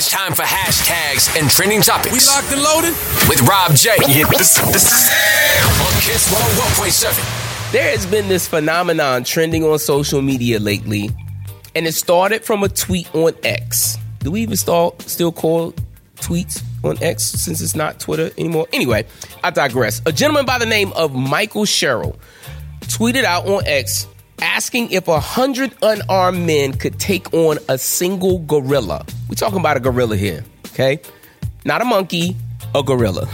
It's time for hashtags and trending topics. We locked and loaded with Rob J. Yeah, this on Kiss 101.7. There has been this phenomenon trending on social media lately, and it started from a tweet on X. Do we even still call tweets on X since it's not Twitter anymore? Anyway, I digress. A gentleman by the name of Michael Sherrill tweeted out on X asking if 100 unarmed men could take on a single gorilla. We're talking about a gorilla here, okay? Not a monkey, a gorilla.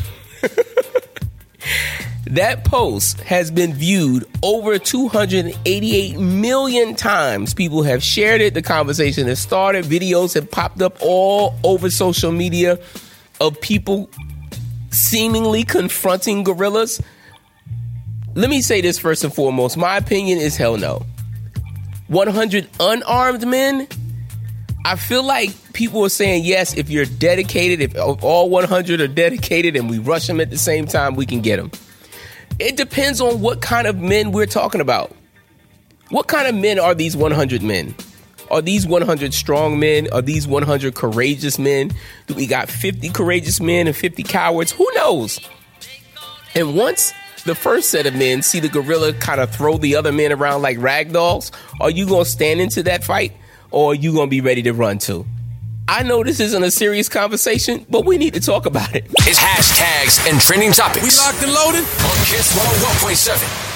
That post has been viewed over 288 million times. People have shared it. The conversation has started. Videos have popped up all over social media of people seemingly confronting gorillas. Let me say this first and foremost. My opinion is hell no. 100 unarmed men? I feel like people are saying yes, if you're dedicated, if all 100 are dedicated and we rush them at the same time, we can get them. It depends on what kind of men we're talking about. What kind of men are these 100 men? Are these 100 strong men? Are these 100 courageous men? Do we got 50 courageous men and 50 cowards? Who knows? And once the first set of men see the gorilla kind of throw the other men around like rag dolls, are you going to stand into that fight, or are you going to be ready to run too? I know this isn't a serious conversation, but we need to talk about it. It's hashtags and trending topics. We locked and loaded on Kiss 101.7.